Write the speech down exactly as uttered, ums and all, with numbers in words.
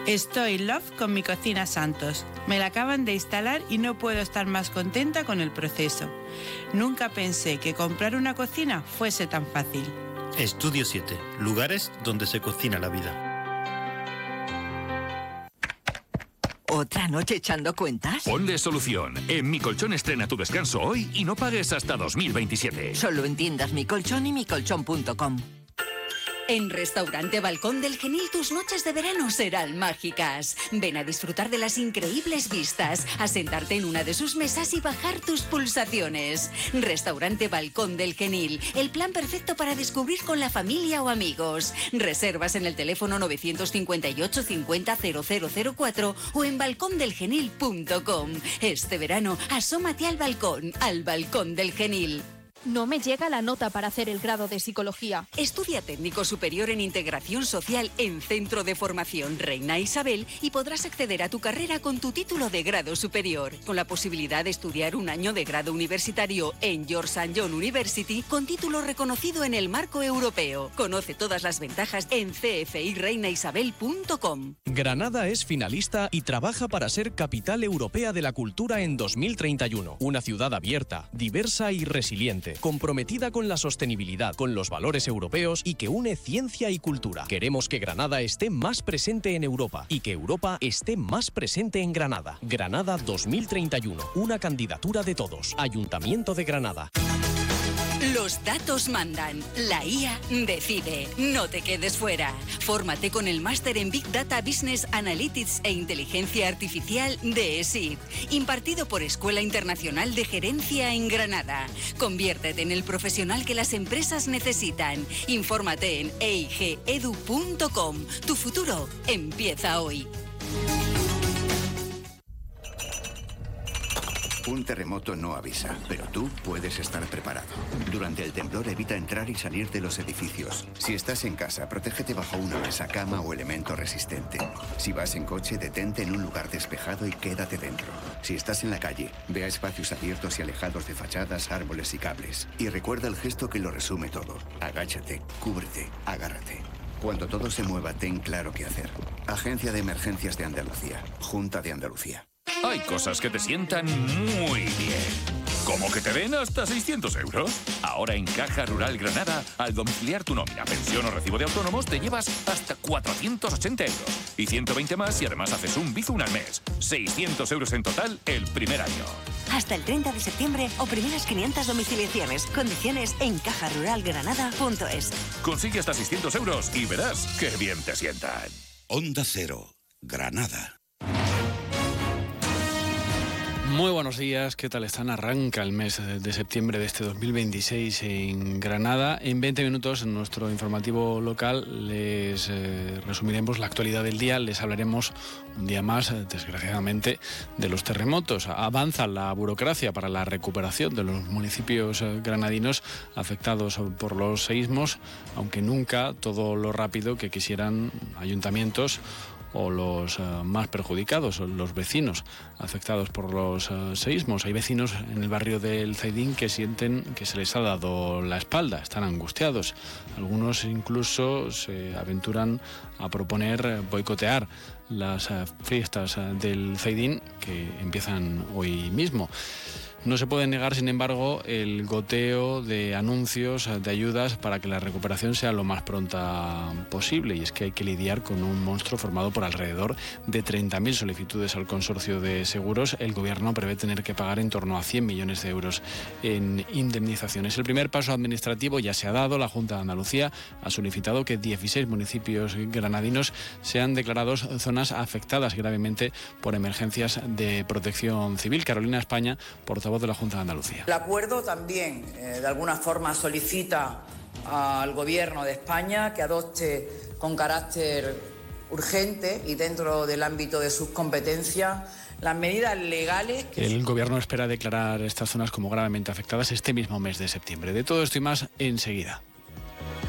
Estoy in love con mi cocina Santos. Me la acaban de instalar y no puedo estar más contenta con el proceso. Nunca pensé que comprar una cocina fuese tan fácil. Estudio siete. Lugares donde se cocina la vida. ¿Otra noche echando cuentas? Ponle solución. En Mi Colchón estrena tu descanso hoy y no pagues hasta dos mil veintisiete. Solo en tiendas Mi Colchón y mi colchón punto com. En Restaurante Balcón del Genil tus noches de verano serán mágicas. Ven a disfrutar de las increíbles vistas, a sentarte en una de sus mesas y bajar tus pulsaciones. Restaurante Balcón del Genil, el plan perfecto para descubrir con la familia o amigos. Reservas en el teléfono nueve cinco ocho cincuenta cero cero cero cuatro o en balcón del genil punto com. Este verano, asómate al balcón, al Balcón del Genil. No me llega la nota para hacer el grado de psicología. Estudia técnico superior en integración social en Centro de Formación Reina Isabel y podrás acceder a tu carrera con tu título de grado superior, con la posibilidad de estudiar un año de grado universitario en George Saint John University con título reconocido en el marco europeo. Conoce todas las ventajas en c f i reina isabel punto com. Granada es finalista y trabaja para ser capital europea de la cultura en dos mil treinta y uno. Una ciudad abierta, diversa y resiliente, comprometida con la sostenibilidad, con los valores europeos y que une ciencia y cultura. Queremos que Granada esté más presente en Europa y que Europa esté más presente en Granada. Granada dos mil treinta y uno, una candidatura de todos. Ayuntamiento de Granada. Los datos mandan. La I A decide. No te quedes fuera. Fórmate con el máster en Big Data Business Analytics e Inteligencia Artificial de E S I D, impartido por Escuela Internacional de Gerencia en Granada. Conviértete en el profesional que las empresas necesitan. Infórmate en e i g edu punto com. Tu futuro empieza hoy. Un terremoto no avisa, pero tú puedes estar preparado. Durante el temblor evita entrar y salir de los edificios. Si estás en casa, protégete bajo una mesa, cama o elemento resistente. Si vas en coche, detente en un lugar despejado y quédate dentro. Si estás en la calle, ve a espacios abiertos y alejados de fachadas, árboles y cables. Y recuerda el gesto que lo resume todo. Agáchate, cúbrete, agárrate. Cuando todo se mueva, ten claro qué hacer. Agencia de Emergencias de Andalucía. Junta de Andalucía. Hay cosas que te sientan muy bien. ¿Cómo que te den hasta seiscientos euros? Ahora en Caja Rural Granada, al domiciliar tu nómina, pensión o recibo de autónomos, te llevas hasta cuatrocientos ochenta euros. Y ciento veinte más y además haces un Bizum al mes. seiscientos euros en total el primer año. Hasta el treinta de septiembre o primeras quinientas domiciliaciones. Condiciones en caja rural granada punto es. Consigue hasta seiscientos euros y verás qué bien te sientan. Onda Cero, Granada. Muy buenos días, ¿qué tal están? Arranca el mes de septiembre de este dos mil veintiséis en Granada. En veinte minutos, en nuestro informativo local, les eh, resumiremos la actualidad del día. Les hablaremos un día más, desgraciadamente, de los terremotos. Avanza la burocracia para la recuperación de los municipios granadinos afectados por los seísmos, aunque nunca todo lo rápido que quisieran ayuntamientos o los uh, más perjudicados, los vecinos afectados por los uh, seísmos. Hay vecinos en el barrio del Zaidín que sienten que se les ha dado la espalda, están angustiados. Algunos incluso se aventuran a proponer boicotear las uh, fiestas uh, del Zaidín que empiezan hoy mismo. No se puede negar, sin embargo, el goteo de anuncios, de ayudas para que la recuperación sea lo más pronta posible. Y es que hay que lidiar con un monstruo formado por alrededor de treinta mil solicitudes al consorcio de seguros. El gobierno prevé tener que pagar en torno a cien millones de euros en indemnizaciones. El primer paso administrativo ya se ha dado. La Junta de Andalucía ha solicitado que dieciséis municipios granadinos sean declarados zonas afectadas gravemente por emergencias de protección civil. Carolina España, portavoz de la Junta de Andalucía. El acuerdo también, eh, de alguna forma, solicita al Gobierno de España que adopte con carácter urgente y dentro del ámbito de sus competencias las medidas legales. Que... El Gobierno espera declarar estas zonas como gravemente afectadas este mismo mes de septiembre. De todo esto y más, enseguida.